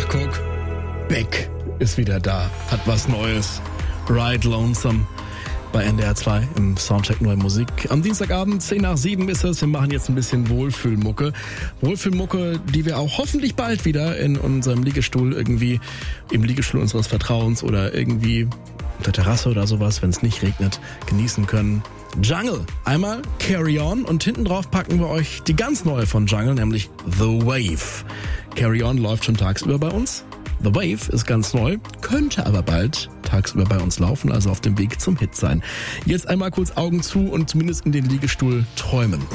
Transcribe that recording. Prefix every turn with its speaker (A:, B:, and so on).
A: guck, Beck ist wieder da, hat was Neues. Ride Lonesome bei NDR 2 im Soundcheck Neue Musik. Am Dienstagabend 6:10 ist es. Wir machen jetzt ein bisschen Wohlfühlmucke. Wohlfühlmucke, die wir auch hoffentlich bald wieder in unserem Liegestuhl irgendwie, im Liegestuhl unseres Vertrauens oder irgendwie auf der Terrasse oder sowas, wenn es nicht regnet, genießen können. Jungle. Einmal Carry On und hinten drauf packen wir euch die ganz neue von Jungle, nämlich The Wave. Carry On läuft schon tagsüber bei uns. The Wave ist ganz neu, könnte aber bald tagsüber bei uns laufen, also auf dem Weg zum Hit sein. Jetzt einmal kurz Augen zu und zumindest in den Liegestuhl träumen.